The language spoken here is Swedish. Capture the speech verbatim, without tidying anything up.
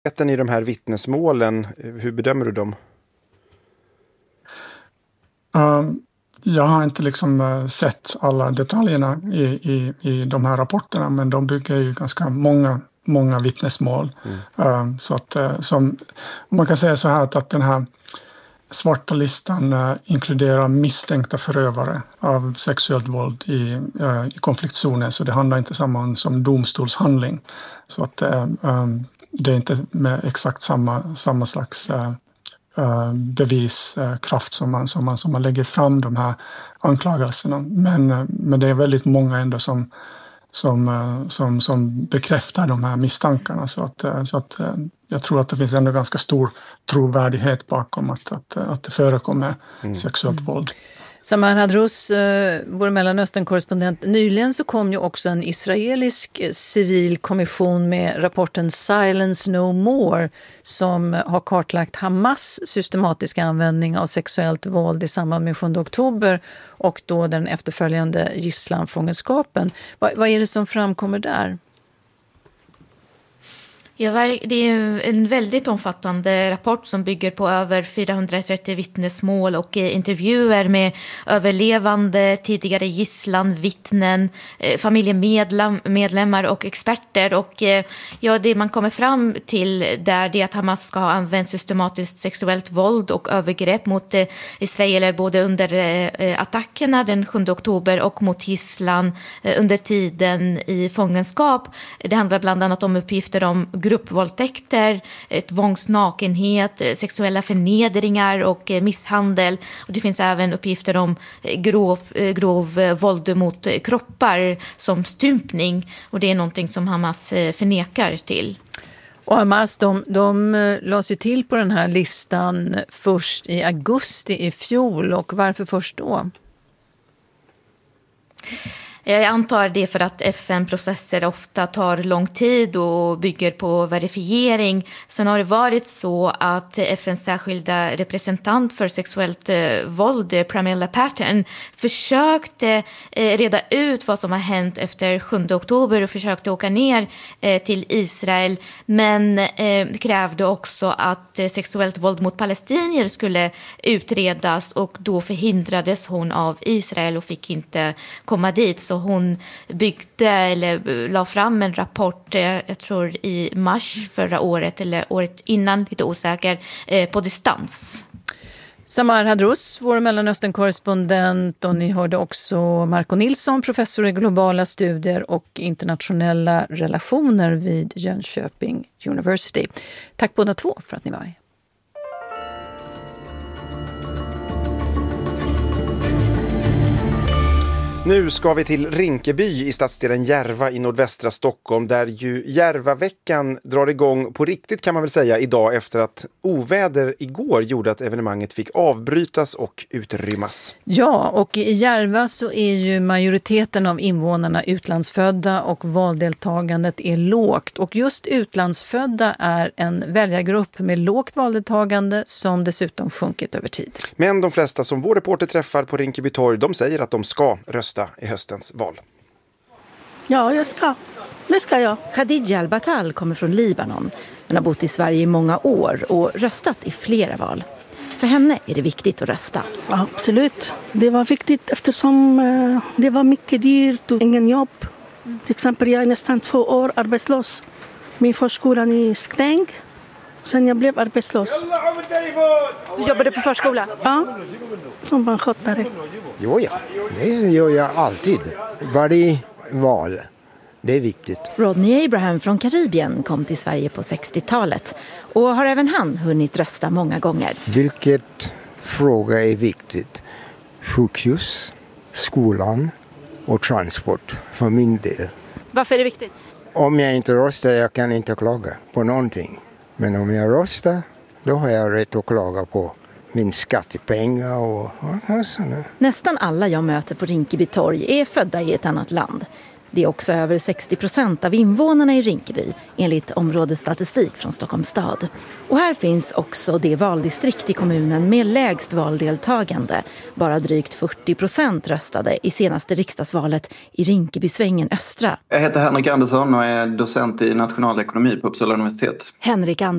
I de här vittnesmålen, hur bedömer du dem? Um, jag har inte liksom sett alla detaljerna i, i, i de här rapporterna, men de bygger ju ganska många, många vittnesmål. Mm. Um, så att, som, man kan säga så här att, att den här svarta listan uh, inkluderar misstänkta förövare av sexuellt våld i, uh, i konfliktzoner, så det handlar inte samma som domstolshandling. Så att uh, um, det är inte med exakt samma, samma slags uh, uh, beviskraft uh, som, man, som, man, som man lägger fram de här anklagelserna. Men, uh, men det är väldigt många ändå som, som, uh, som, som bekräftar de här misstankarna. Så att, uh, så att uh, jag tror att det finns ändå ganska stor trovärdighet bakom att, att, att det förekommer mm. sexuellt våld. Samar Hadrouz, vår Mellanöstern-korrespondent. Nyligen så kom ju också en israelisk civil kommission med rapporten Silence No More som har kartlagt Hamas systematiska användning av sexuellt våld i samband med sjunde oktober och då den efterföljande gisslanfångenskapen. Vad, vad är det som framkommer där? Ja, det är en väldigt omfattande rapport som bygger på över fyrahundratrettio vittnesmål och intervjuer med överlevande, tidigare gisslan, vittnen, familjemedlemmar och experter. Och ja, det man kommer fram till där det är att Hamas ska ha använt systematiskt sexuellt våld och övergrepp mot israeler både under attackerna den sjunde oktober och mot gisslan under tiden i fångenskap. Det handlar bland annat om uppgifter om gruppvåldtäkter, tvångsnakenhet, sexuella förnedringar och misshandel. Och det finns även uppgifter om grov, grov våld mot kroppar som stympning. Och det är någonting som Hamas förnekar till. Och Hamas, de, de lades ju till på den här listan först i augusti i fjol. Och varför först då? Jag antar det för att F N-processer ofta tar lång tid och bygger på verifiering. Sen har det varit så att F N:s särskilda representant för sexuellt eh, våld, Pramila Patten, försökte eh, reda ut vad som har hänt efter sjunde oktober och försökte åka ner eh, till Israel. Men eh, krävde också att eh, sexuellt våld mot palestinier skulle utredas och då förhindrades hon av Israel och fick inte komma dit. Så hon byggde eller la fram en rapport, jag tror i mars förra året eller året innan, lite osäker, på distans. Samar Hadrouz, vår Mellanöstern-korrespondent, och ni hörde också Marco Nilsson, professor i globala studier och internationella relationer vid Jönköping University. Tack båda två för att ni var här. Nu ska vi till Rinkeby i stadsdelen Järva i nordvästra Stockholm, där ju Järvaveckan drar igång på riktigt, kan man väl säga, idag efter att oväder igår gjorde att evenemanget fick avbrytas och utrymmas. Ja, och i Järva så är ju majoriteten av invånarna utlandsfödda och valdeltagandet är lågt. Och just utlandsfödda är en väljargrupp med lågt valdeltagande som dessutom sjunkit över tid. Men de flesta som vår reporter träffar på Rinkeby torg, de säger att de ska rösta i höstens val. Ja, jag ska. Det ska jag. Khadija Al-Batal kommer från Libanon men har bott i Sverige i många år och röstat i flera val. För henne är det viktigt att rösta. Ja, absolut. Det var viktigt eftersom eh, det var mycket dyrt och ingen jobb. Till exempel jag är nästan två år arbetslös. Min förskolan är stängd. Sen jag blev arbetslös. Du jobbade på förskola? Ja, som barnskötare. Jo, ja. Det gör jag alltid. Varje val. Det är viktigt. Rodney Abraham från Karibien kom till Sverige på sextiotalet och har även han hunnit rösta många gånger. Vilket fråga är viktigt? Sjukhus, skolan och transport för min del. Varför är det viktigt? Om jag inte röstar, jag kan inte klaga på någonting. Men om jag röstar, då har jag rätt att klaga på min skattepengar och, och sådär. Nästan alla jag möter på Rinkeby torg är födda i ett annat land. Det är också över sextio procent av invånarna i Rinkeby, enligt områdesstatistik från Stockholms stad. Och här finns också det valdistrikt i kommunen med lägst valdeltagande. Bara drygt fyrtio procent röstade i senaste riksdagsvalet i Rinkebysvängen Östra. Jag heter Henrik Andersson och är docent i nationalekonomi på Uppsala universitet. Henrik Andersson